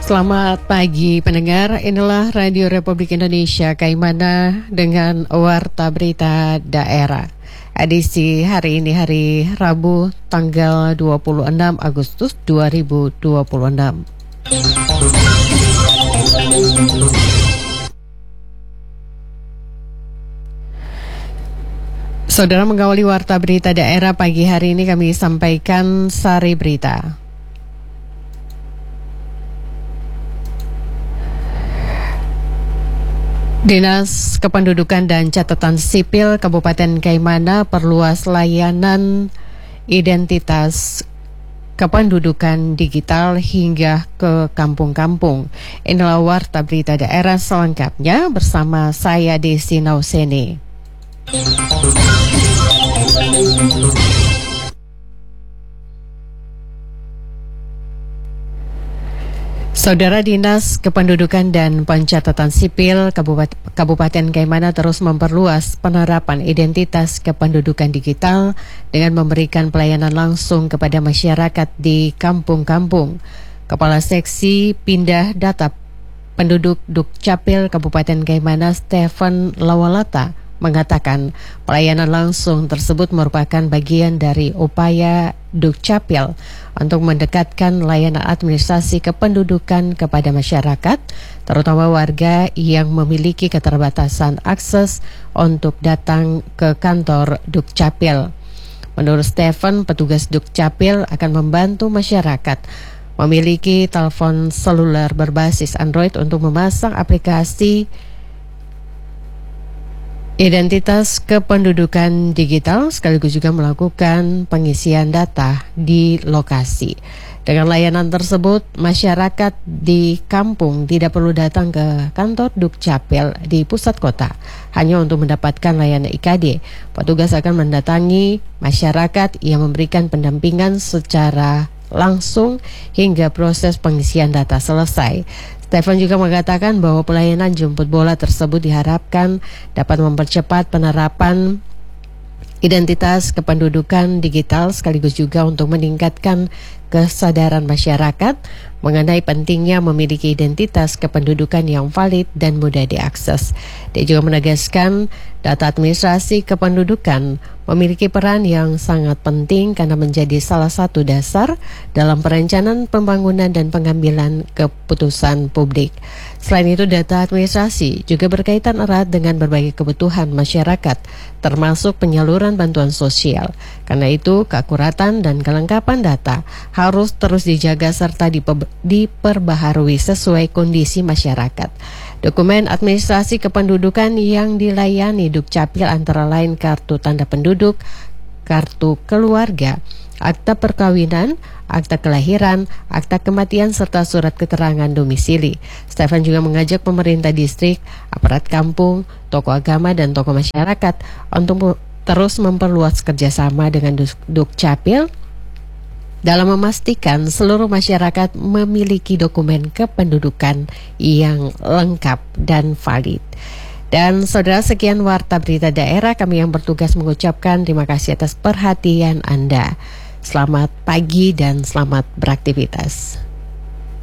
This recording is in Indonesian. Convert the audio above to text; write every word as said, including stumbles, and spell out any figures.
Selamat pagi pendengar, inilah Radio Republik Indonesia Kaimana dengan Warta Berita Daerah. Edisi hari ini hari Rabu tanggal dua puluh enam Agustus dua ribu dua puluh enam. Saudara mengawali Warta Berita Daerah pagi hari ini kami sampaikan sari berita. Dinas Kependudukan dan Catatan Sipil Kabupaten Kaimana perluas layanan identitas kependudukan digital hingga ke kampung-kampung. Inilah Warta Berita Daerah selengkapnya bersama saya Desi Nauseni. Saudara Dinas Kependudukan dan Pencatatan Sipil Kabupaten Kaimana terus memperluas penerapan identitas kependudukan digital dengan memberikan pelayanan langsung kepada masyarakat di kampung-kampung. Kepala Seksi Pindah Data Penduduk Dukcapil Kabupaten Kaimana, Stephen Lawalata, mengatakan pelayanan langsung tersebut merupakan bagian dari upaya Dukcapil untuk mendekatkan layanan administrasi kependudukan kepada masyarakat, terutama warga yang memiliki keterbatasan akses untuk datang ke kantor Dukcapil. Menurut Stephen, petugas Dukcapil akan membantu masyarakat memiliki telepon seluler berbasis Android untuk memasang aplikasi identitas kependudukan digital sekaligus juga melakukan pengisian data di lokasi. Dengan layanan tersebut, masyarakat di kampung tidak perlu datang ke kantor Dukcapil di pusat kota hanya untuk mendapatkan layanan I K D. Petugas akan mendatangi masyarakat yang memberikan pendampingan secara langsung hingga proses pengisian data selesai. Stephen juga mengatakan bahwa pelayanan jemput bola tersebut diharapkan dapat mempercepat penerapan identitas kependudukan digital sekaligus juga untuk meningkatkan kesadaran masyarakat mengenai pentingnya memiliki identitas kependudukan yang valid dan mudah diakses. Dia juga menegaskan data administrasi kependudukan memiliki peran yang sangat penting karena menjadi salah satu dasar dalam perencanaan pembangunan dan pengambilan keputusan publik. Selain itu, data administrasi juga berkaitan erat dengan berbagai kebutuhan masyarakat, termasuk penyaluran bantuan sosial. Karena itu, keakuratan dan kelengkapan data harus terus dijaga serta diperbaharui sesuai kondisi masyarakat. Dokumen administrasi kependudukan yang dilayani Dukcapil antara lain kartu tanda penduduk, kartu keluarga, akta perkawinan, akta kelahiran, akta kematian, serta surat keterangan domisili. Stephen juga mengajak pemerintah distrik, aparat kampung, tokoh agama, dan tokoh masyarakat untuk terus memperluas kerjasama dengan Dukcapil dalam memastikan seluruh masyarakat memiliki dokumen kependudukan yang lengkap dan valid. Dan saudara, sekian Warta Berita Daerah, kami yang bertugas mengucapkan terima kasih atas perhatian Anda. Selamat pagi dan selamat beraktivitas.